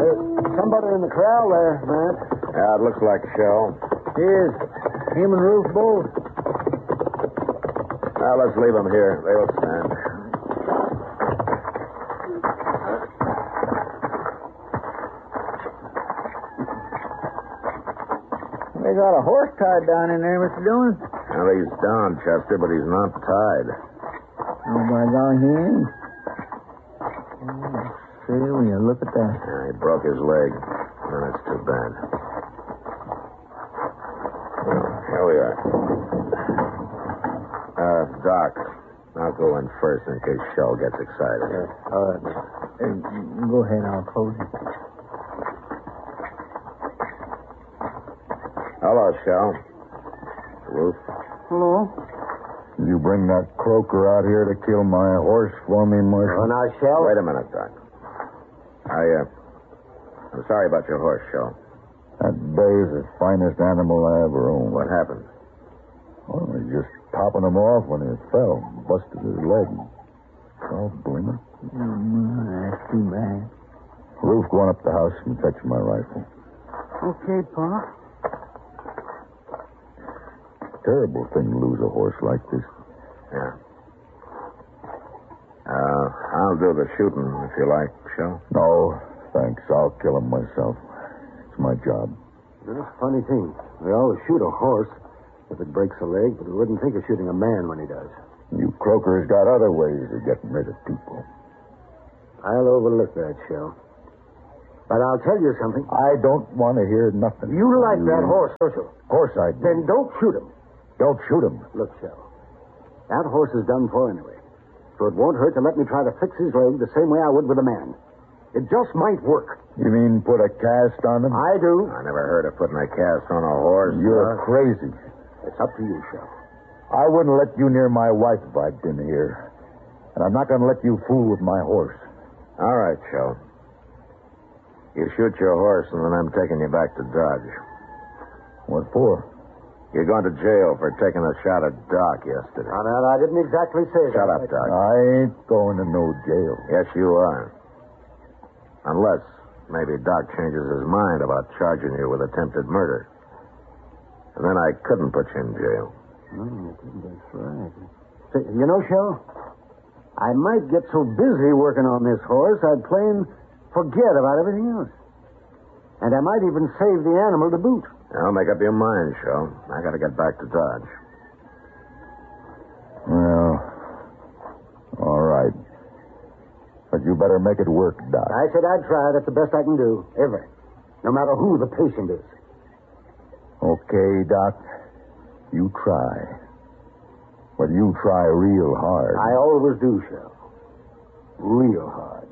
Somebody in the corral there, Matt. Yeah, it looks like Shell. Here's him and Roof both. Now, let's leave them here. They'll stand. They got a horse tied down in there, Mr. Dillon. Well, he's down, Chester, but he's not tied. Oh, my God, he ain't. See, when you look at that. Yeah, he broke his leg. Well, that's too bad. Well, here we are. Doc, I'll go in first in case Shell gets excited. All right. Go ahead, I'll close it. Hello, Shell. Roof. Hello? Did you bring that croaker out here to kill my horse for me, Marshal? Oh, now, Shell. Wait a minute, Doc. I'm sorry about your horse, Shell. That bay is the finest animal I ever owned. What happened? Well, I was just topping him off when he fell. Busted his leg. Oh, blimmer. That's too bad. Roof, go on up the house and fetch my rifle. Okay, Pa. Terrible thing to lose a horse like this. Yeah. I'll do the shooting if you like, Shell. No, thanks. I'll kill him myself. It's my job. That's a funny thing. We always shoot a horse if it breaks a leg, but we wouldn't think of shooting a man when he does. You croakers got other ways of getting rid of people. I'll overlook that, Shell. But I'll tell you something. I don't want to hear nothing. You like that horse, don't you? Of course I do. Then don't shoot him. Don't shoot him. Look, Shell. That horse is done for anyway. So it won't hurt to let me try to fix his leg the same way I would with a man. It just might work. You mean put a cast on him? I do. I never heard of putting a cast on a horse. You're crazy. It's up to you, Shell. I wouldn't let you near my wife if I'd been here. And I'm not going to let you fool with my horse. All right, Shell. You shoot your horse, and then I'm taking you back to Dodge. What for? You're going to jail for taking a shot at Doc yesterday. Now, that I didn't exactly say that. Shut up, Doc. I ain't going to no jail. Yes, you are. Unless maybe Doc changes his mind about charging you with attempted murder. And then I couldn't put you in jail. That's right. Say, you know, Shell, I might get so busy working on this horse, I'd plain forget about everything else. And I might even save the animal to boot. Now, make up your mind, Shell. I got to get back to Dodge. Well, all right. But you better make it work, Doc. I said I'd try. That's the best I can do, ever. No matter who the patient is. Okay, Doc. You try. But you try real hard. I always do, Shell. Real hard.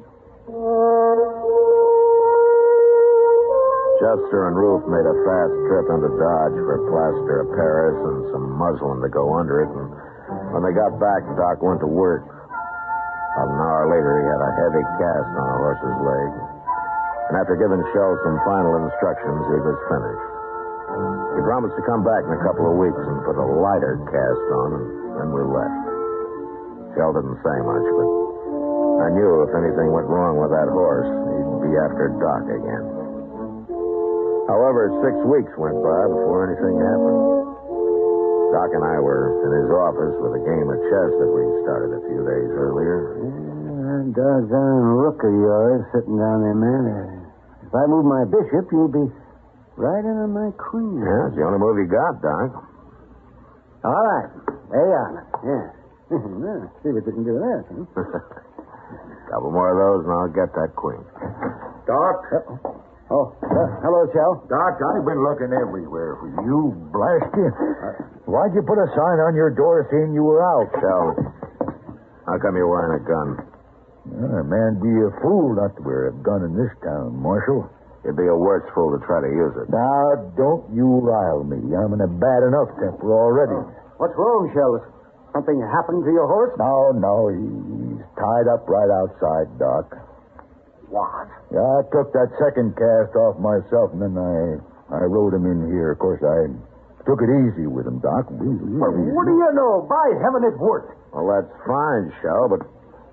Chester and Roof made a fast trip into Dodge for plaster of Paris and some muslin to go under it. And when they got back, Doc went to work. About an hour later, he had a heavy cast on a horse's leg. And after giving Shell some final instructions, he was finished. He promised to come back in a couple of weeks and put a lighter cast on, and then we left. Shell didn't say much, but I knew if anything went wrong with that horse, he'd be after Doc again. However, 6 weeks went by before anything happened. Doc and I were in his office with a game of chess that we started a few days earlier. That doggone rook of yours sitting down there, man. If I move my bishop, you'll be right in on my queen. Yeah, it's the only move you got, Doc. All right. There you are. Yeah. Well, see what you can do with that, huh? Couple more of those, and I'll get that queen. Doc? Hello, Shell. Doc, I've been looking everywhere for you. Blast you. Why'd you put a sign on your door saying you were out? Shell, how come you're wearing a gun? Man, be a fool not to wear a gun in this town, Marshal. You'd be a worse fool to try to use it. Now, don't you rile me. I'm in a bad enough temper already. What's wrong, Shell? Something happened to your horse? No, he's tied up right outside, Doc. What? Yeah, I took that second cast off myself, and then I rode him in here. Of course, I took it easy with him, Doc. Real easy. What do you know? By heaven, it worked. Well, that's fine, Shell, but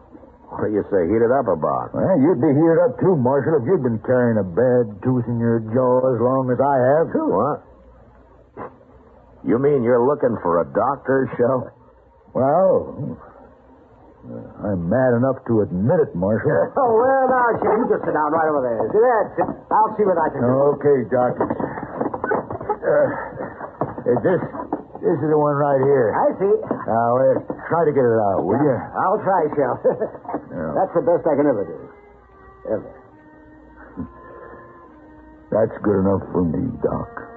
What do you say? Heat it up about? Well, you'd be heated up too, Marshal, if you'd been carrying a bad tooth in your jaw as long as I have. What? You mean you're looking for a doctor, Shell? Well, I'm mad enough to admit it, Marshal. Oh, well, now, Shell, you just sit down right over there. See that? I'll see what I can do. Okay, Doc. This is the one right here. I see. Now, try to get it out, will you? I'll try, Shell. Yeah. That's the best I can ever do. Ever. That's good enough for me, Doc.